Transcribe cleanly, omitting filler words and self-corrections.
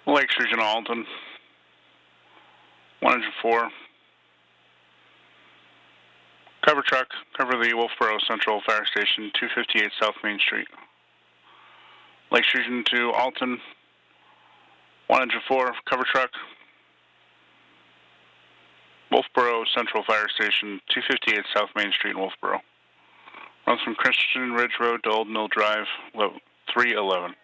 Lakes Regional Alton, 104. Cover truck, cover the Wolfboro Central Fire Station, 258 South Main Street. Lakes Region 2 Alton, 104. Cover truck, Wolfboro Central Fire Station, 258 South Main Street in Wolfboro. Runs from Christian Ridge Road to Old Mill Drive, 311.